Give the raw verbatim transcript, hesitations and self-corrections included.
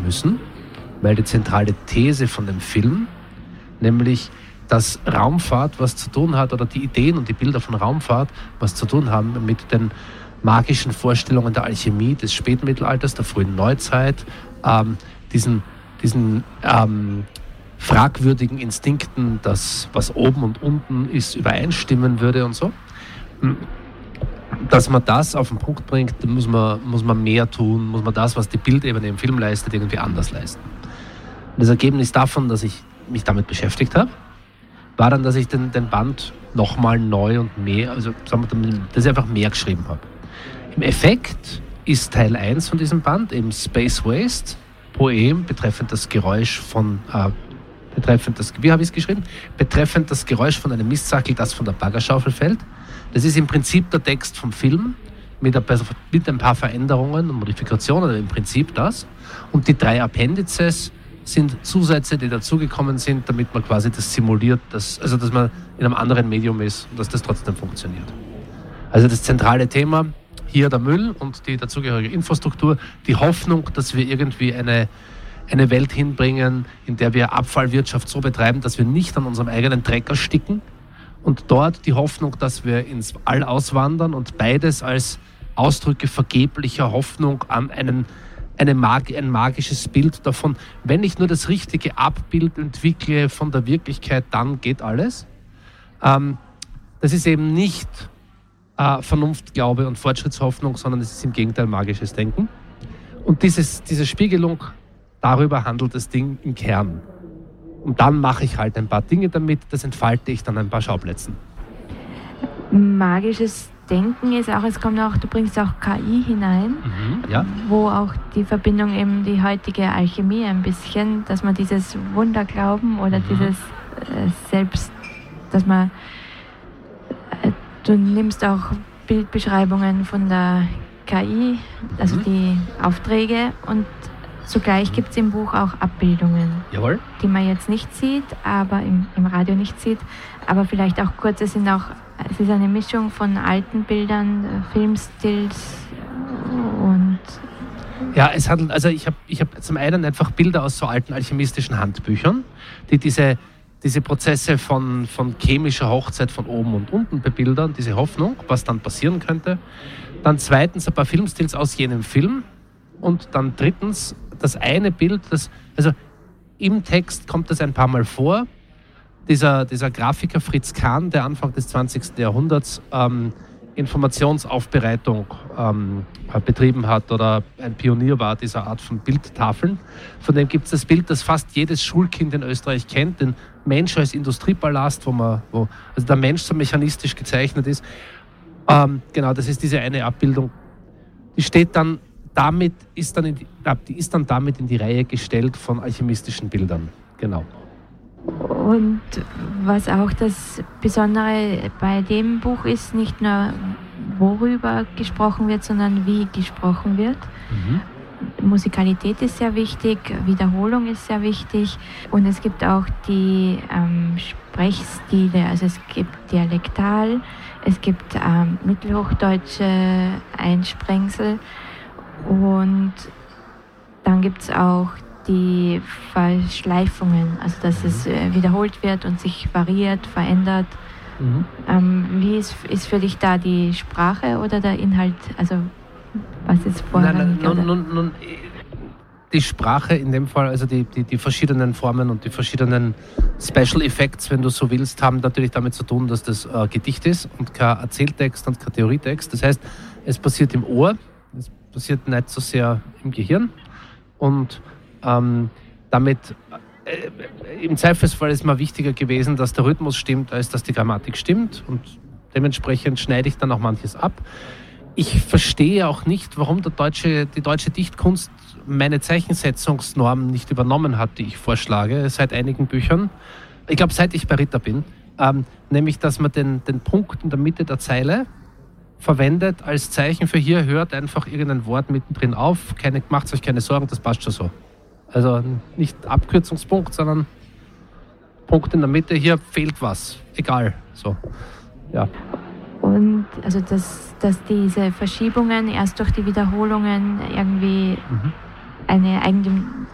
müssen, weil die zentrale These von dem Film, nämlich dass Raumfahrt was zu tun hat, oder die Ideen und die Bilder von Raumfahrt was zu tun haben mit den magischen Vorstellungen der Alchemie des Spätmittelalters, der frühen Neuzeit, ähm, diesen, diesen ähm, fragwürdigen Instinkten, dass was oben und unten ist, übereinstimmen würde und so. Dass man das auf den Punkt bringt, dann muss man, muss man mehr tun, muss man das, was die Bildebene im Film leistet, irgendwie anders leisten. Und das Ergebnis davon, dass ich mich damit beschäftigt habe, war dann, dass ich den, den Band nochmal neu und mehr, also sagen wir, dass ich einfach mehr geschrieben habe. Im Effekt ist Teil eins von diesem Band eben Space Waste, Poem betreffend das Geräusch von, äh, betreffend das, wie habe ich es geschrieben? Betreffend das Geräusch von einem Mistsackel, das von der Baggerschaufel fällt. Das ist im Prinzip der Text vom Film mit ein paar, mit ein paar Veränderungen und Modifikationen, aber im Prinzip das. Und die drei Appendizes sind Zusätze, die dazugekommen sind, damit man quasi das simuliert, dass, also dass man in einem anderen Medium ist und dass das trotzdem funktioniert. Also das zentrale Thema, hier der Müll und die dazugehörige Infrastruktur, die Hoffnung, dass wir irgendwie eine, eine Welt hinbringen, in der wir Abfallwirtschaft so betreiben, dass wir nicht an unserem eigenen Dreck ersticken, und dort die Hoffnung, dass wir ins All auswandern, und beides als Ausdrücke vergeblicher Hoffnung an einen, eine Mag, ein magisches Bild davon, wenn ich nur das richtige Abbild entwickle von der Wirklichkeit, dann geht alles. Ähm, das ist eben nicht äh, Vernunft, Glaube und Fortschrittshoffnung, sondern es ist im Gegenteil magisches Denken. Und dieses, diese Spiegelung, darüber handelt das Ding im Kern. Und dann mache ich halt ein paar Dinge damit, das entfalte ich dann ein paar Schauplätzen. Magisches Denken ist auch, es kommt auch, du bringst auch K I hinein, Mhm, ja. wo auch die Verbindung eben die heutige Alchemie ein bisschen, dass man dieses Wunderglauben oder Mhm. dieses äh, Selbst, dass man, äh, du nimmst auch Bildbeschreibungen von der K I, also Mhm. die Aufträge, und zugleich gibt es im Buch auch Abbildungen, Jawohl. die man jetzt nicht sieht, aber im, im Radio nicht sieht, aber vielleicht auch kurz, es sind auch, es ist eine Mischung von alten Bildern, äh, Filmstills und... Ja, es handelt, also ich habe ich hab zum einen einfach Bilder aus so alten alchemistischen Handbüchern, die diese, diese Prozesse von, von chemischer Hochzeit von oben und unten bebildern, diese Hoffnung, was dann passieren könnte. Dann zweitens ein paar Filmstills aus jenem Film, und dann drittens das eine Bild, das, also im Text kommt das ein paar Mal vor, dieser, dieser Grafiker Fritz Kahn, der Anfang des zwanzigsten Jahrhunderts ähm, Informationsaufbereitung ähm, betrieben hat oder ein Pionier war dieser Art von Bildtafeln. Von dem gibt es das Bild, das fast jedes Schulkind in Österreich kennt, den Mensch als Industriepalast, wo man, wo, also der Mensch so mechanistisch gezeichnet ist. Ähm, genau, das ist diese eine Abbildung. Die steht dann damit, ist dann in die, die ist dann damit in die Reihe gestellt von alchemistischen Bildern. Genau. Und was auch das Besondere bei dem Buch ist, nicht nur worüber gesprochen wird, sondern wie gesprochen wird. Mhm. Musikalität ist sehr wichtig, Wiederholung ist sehr wichtig, und es gibt auch die ähm, Sprechstile, also es gibt Dialektal, es gibt ähm, mittelhochdeutsche Einsprengsel, und dann gibt es auch die Verschleifungen, also dass mhm. es äh, wiederholt wird und sich variiert, verändert. Mhm. Ähm, wie ist, ist für dich da die Sprache oder der Inhalt? Also was ist vorrangig? Nein, nein, nun, nun, die Sprache in dem Fall, also die, die, die verschiedenen Formen und die verschiedenen Special Effects, wenn du so willst, haben natürlich damit zu tun, dass das äh, Gedicht ist und kein Erzähltext und kein Theorietext. Das heißt, es passiert im Ohr, es passiert nicht so sehr im Gehirn, und ähm, damit äh, im Zweifelsfall ist mir wichtiger gewesen, dass der Rhythmus stimmt, als dass die Grammatik stimmt, und dementsprechend schneide ich dann auch manches ab. Ich verstehe auch nicht, warum der deutsche, die deutsche Dichtkunst meine Zeichensetzungsnorm nicht übernommen hat, die ich vorschlage, seit einigen Büchern. Ich glaube, seit ich bei Ritter bin. Ähm, nämlich, dass man den, den Punkt in der Mitte der Zeile verwendet als Zeichen für hier, hört einfach irgendein Wort mittendrin auf. Keine, macht euch keine Sorgen, das passt schon so. Also nicht Abkürzungspunkt, sondern Punkt in der Mitte, hier fehlt was. Egal. So. Ja. Und also dass, dass diese Verschiebungen erst durch die Wiederholungen irgendwie mhm. eine eigene